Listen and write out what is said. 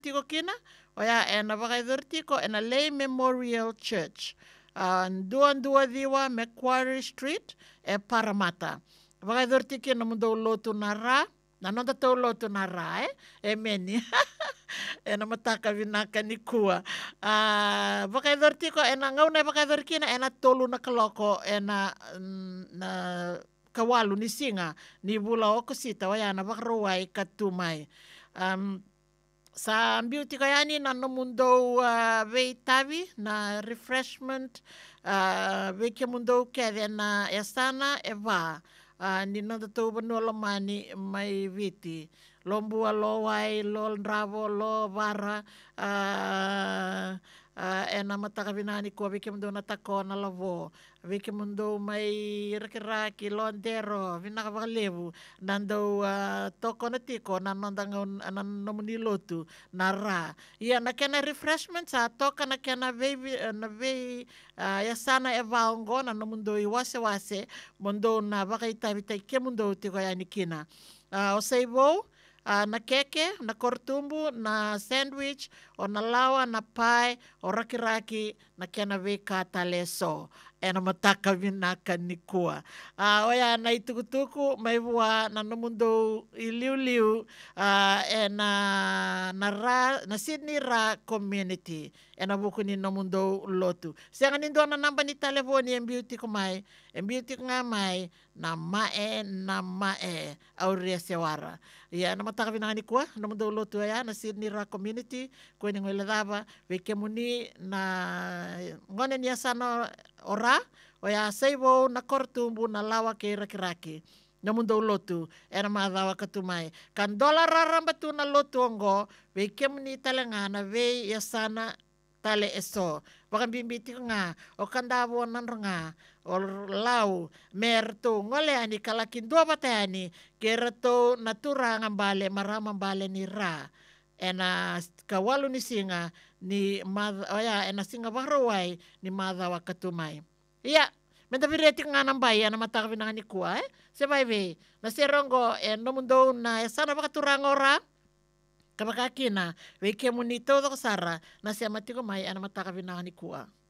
tiko kina, o ia e na whakaidhuri tiko e na Lay Memorial Church. Dua diwa Macquarie Street e Parramatta. Whakaidhuri tiki na mundo lotu na rā, na nonta tau lotu na rā, e meni. E na mataka vinaka ni kua. Whakaidhuri tiko e na ngauna e whakaidhuri kina e na tolu na kaloko e na kawalu ni singa ni vula o kusita o ia na whakaruai ka tumai. Sa ambiu tiko yani na no mundo vei tavi na refreshment vei ke mundo kede na e sana e vā. Ni nanda tau vanua lo mani mai viti. Lo mbua, lo wai, lo ndravo, lo vara. E na mataka vinani kua vike mundo na tako na lavo. Vike mundo mai rakiraki, lo andero, vinaka vakalevu. Nando toko na tiko, na nondanga na nomuni lotu, na ra. Ia na kena refreshment sa toka na kena vei yasana e vaongo na no mundo i wase mundo na vakaitavita ke mundo tiko yani kina. O seivou, na keke, na kortumbu, na sandwich, o na lawa, na pie, o rakiraki, na kena vei katale so. E na mataka vinaka ni kua. Oia na itukutuku, mai vua na no mundo i liu, e na Sydney Ra Community. E na vuku ni no mundo lotu. Senga nindo na namba ni telefoni en beauty ko mai, en beauty ko nga mai, na mae, au rea sewara. Ia na mataka vinaka ni kua, no mundo lotu ea, na Sydney Ra Community, koe ni ngoile dava, veke muni na ngone ni asano ora, o ia seivo na kortumbu na lawa ke rakiraki. Na mundo lotu, e na maadhawa katumai. Kan dola raramba tu na lotu ongo, vei kemuni talengana, vei yasana tale eso. Wakambimbiti nga, o kandavo nanranga, o lau, mer tu ngole ani kalakin dua batani, kera tu naturanga bale, marama bale ni ra. E na kawalu ni singa, e na singa waharawai, ni maadhawa katumai. Ia, menta vireti nga nambai, na mataka vinanga ni kua, se vai vei, na serongo, e no mundo na sana wakaturanga ora, kabakakina, vei ke muni todo sara, na se matiko mai, na mataka vinanga ni kua.